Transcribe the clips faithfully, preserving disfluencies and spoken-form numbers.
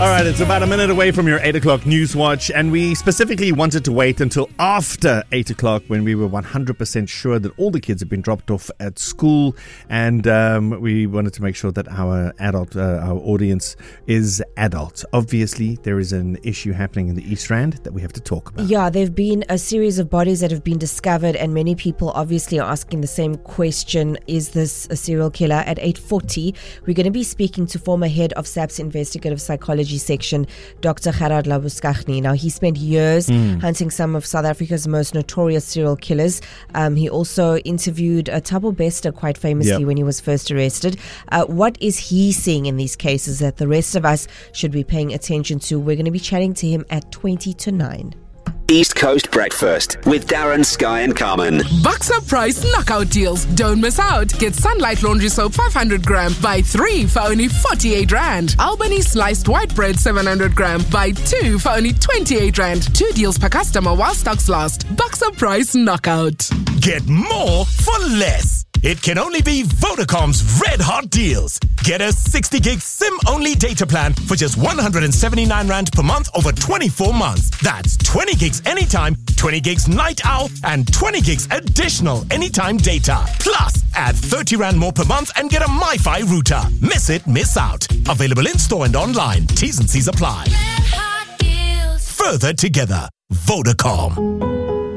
All right, it's about a minute away from your eight o'clock news watch, and we specifically wanted to wait until after eight o'clock when we were one hundred percent sure that all the kids had been dropped off at school, and um, we wanted to make sure that our adult, uh, our audience is adult. Obviously, there is an issue happening in the East Rand that we have to talk about. Yeah, there have been a series of bodies that have been discovered, and many people obviously are asking the same question: is this a serial killer? At eight forty, we're going to be speaking to former head of SAP's investigative psychology section, Doctor Gerard Labuschagne. Now, he spent years mm. hunting some of South Africa's most notorious serial killers. Um, he also interviewed uh, Thabo Bester quite famously yep. when he was first arrested. Uh, what is he seeing in these cases that the rest of us should be paying attention to? We're going to be chatting to him at twenty to nine. East Coast Breakfast with Darren, Sky and Carmen. Boxer Price knockout deals. Don't miss out. Get Sunlight Laundry Soap five hundred gram. Buy three for only forty-eight rand. Albany Sliced White Bread seven hundred gram. Buy two for only twenty-eight rand. Two deals per customer while stocks last. Boxer Price knockout. Get more for less. It can only be Vodacom's red hot deals. Get a sixty gig SIM-only data plan for just one hundred seventy-nine rand per month over twenty-four months. That's twenty gigs anytime, twenty gigs night owl, and twenty gigs additional anytime data. Plus, add thirty rand more per month and get a MiFi router. Miss it, miss out. Available in-store and online. T's and C's apply. Red hot deals. Further together. Vodacom.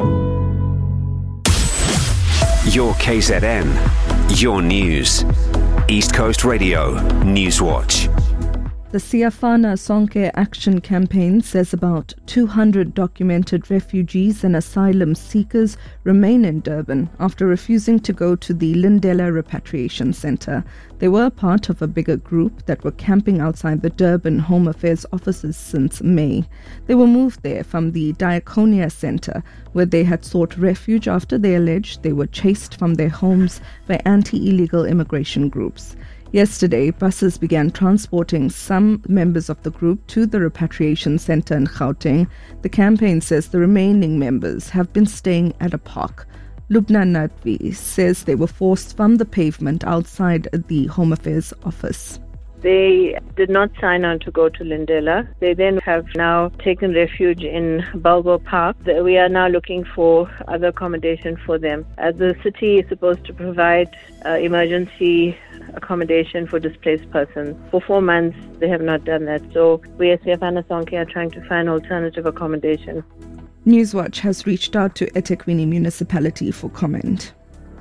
Your K Z N, your news. East Coast Radio Newswatch. The Siyafana Sonke Action Campaign says about two hundred documented refugees and asylum seekers remain in Durban after refusing to go to the Lindela Repatriation Centre. They were part of a bigger group that were camping outside the Durban Home Affairs offices since May. They were moved there from the Diaconia Centre, where they had sought refuge after they alleged they were chased from their homes by anti-illegal immigration groups. Yesterday, buses began transporting some members of the group to the repatriation centre in Gauteng. The campaign says the remaining members have been staying at a park. Lubna Nadvi says they were forced from the pavement outside the Home Affairs office. They did not sign on to go to Lindela. They then have now taken refuge in Balbo Park. We are now looking for other accommodation for them. Uh, the city is supposed to provide uh, emergency accommodation for displaced persons. For four months, they have not done that. So we as Siyafana Sonke are trying to find alternative accommodation. Newswatch has reached out to eThekwini Municipality for comment.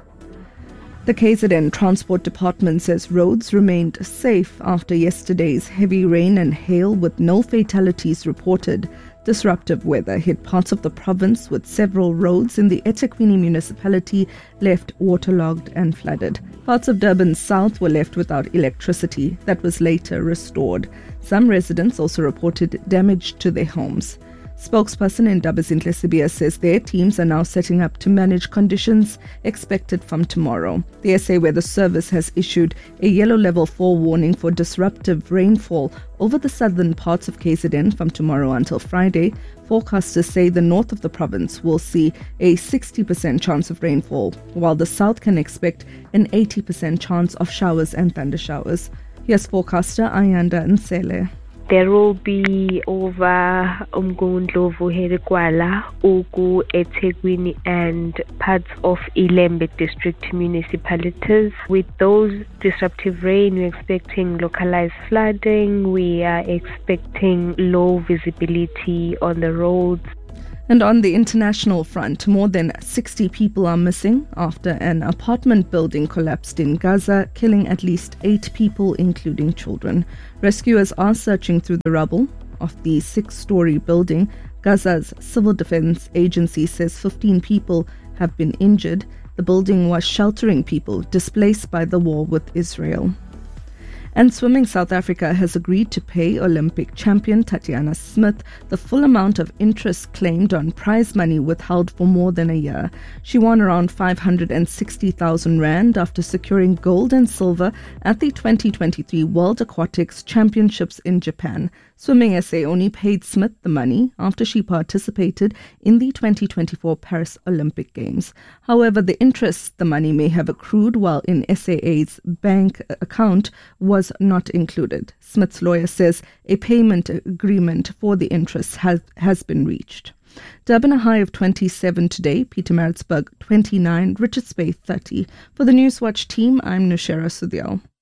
The K Z N Transport Department says roads remained safe after yesterday's heavy rain and hail with no fatalities reported. Disruptive weather hit parts of the province with several roads in the eThekwini municipality left waterlogged and flooded. Parts of Durban South were left without electricity that was later restored. Some residents also reported damage to their homes. Spokesperson in Ndabezinhle Sibiya says their teams are now setting up to manage conditions expected from tomorrow. The S A Weather Service has issued a yellow level four warning for disruptive rainfall over the southern parts of K Z N from tomorrow until Friday. Forecasters say the north of the province will see a sixty percent chance of rainfall, while the south can expect an eighty percent chance of showers and thundershowers. Here's forecaster Ayanda Nsele. There will be over Umgundlovu, Herikwala, Ugu, eThekwini and parts of Ilembe district municipalities. With those disruptive rain, we're expecting localized flooding. We are expecting low visibility on the roads. And on the international front, more than sixty people are missing after an apartment building collapsed in Gaza, killing at least eight people, including children. Rescuers are searching through the rubble of the six-story building. Gaza's Civil Defense Agency says fifteen people have been injured. The building was sheltering people displaced by the war with Israel. And Swimming South Africa has agreed to pay Olympic champion Tatiana Smith the full amount of interest claimed on prize money withheld for more than a year. She won around five hundred sixty thousand rand after securing gold and silver at the twenty twenty-three World Aquatics Championships in Japan. Swimming S A only paid Smith the money after she participated in the twenty twenty-four Paris Olympic Games. However, the interest the money may have accrued while in S A A's bank account was was not included. Smith's lawyer says a payment agreement for the interest has, has been reached. Durban a high of twenty-seven today, Pietermaritzburg twenty-nine, Richards Bay thirty. For the Newswatch team, I'm Nushera Sudial.